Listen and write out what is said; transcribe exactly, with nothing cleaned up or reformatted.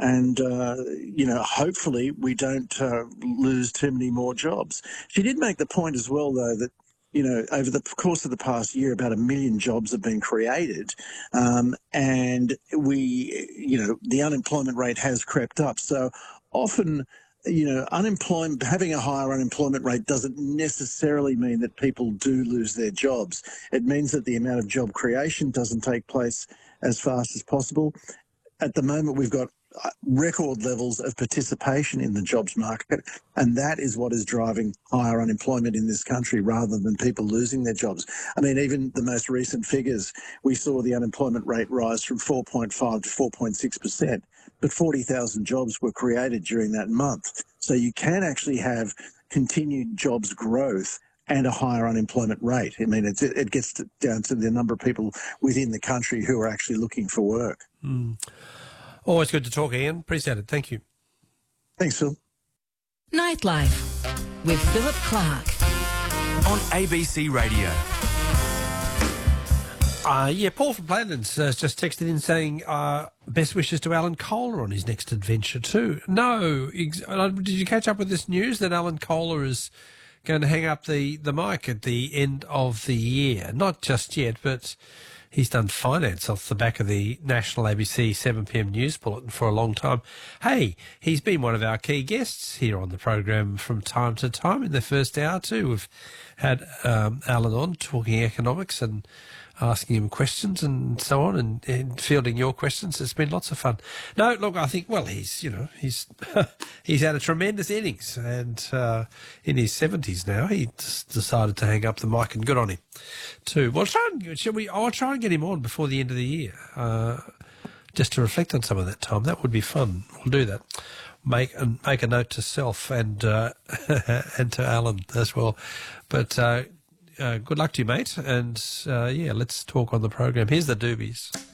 and, uh, you know, hopefully we don't uh, lose too many more jobs. She did make the point as well, though, that, you know, over the course of the past year, about a million jobs have been created, um, and we, you know, the unemployment rate has crept up. So often, you know, unemployment, having a higher unemployment rate doesn't necessarily mean that people do lose their jobs. It means that the amount of job creation doesn't take place as fast as possible. At the moment, we've got record levels of participation in the jobs market, and that is what is driving higher unemployment in this country rather than people losing their jobs. I mean, even the most recent figures, we saw the unemployment rate rise from four point five to four point six percent, but forty thousand jobs were created during that month. So you can actually have continued jobs growth and a higher unemployment rate. I mean, it's, it gets to, down to the number of people within the country who are actually looking for work. Mm. Always good to talk, Ian. Appreciate it. Thank you. Thanks, Phil. Nightlife with Philip Clark on A B C Radio. Uh, yeah, Paul from Plainlands uh, just texted in saying uh, best wishes to Alan Kohler on his next adventure too. No, ex- did you catch up with this news that Alan Kohler is going to hang up the, the mic at the end of the year? Not just yet, but he's done finance off the back of the national A B C seven p m news bulletin for a long time. Hey, he's been one of our key guests here on the program from time to time. In the first hour too, we've had um, Alan on talking economics and asking him questions and so on, and, and fielding your questions. It's been lots of fun. No, look, I think, well, he's, you know, he's he's had a tremendous innings, and uh, in his seventies now, he just decided to hang up the mic, and good on him too. Well, try and, shall we, I'll try and get him on before the end of the year, uh, just to reflect on some of that time. That would be fun. We'll do that. Make and make a note to self and uh, and to Alan as well. But uh, uh, good luck to you, mate. And uh, yeah, let's talk on the program. Here's the Doobies.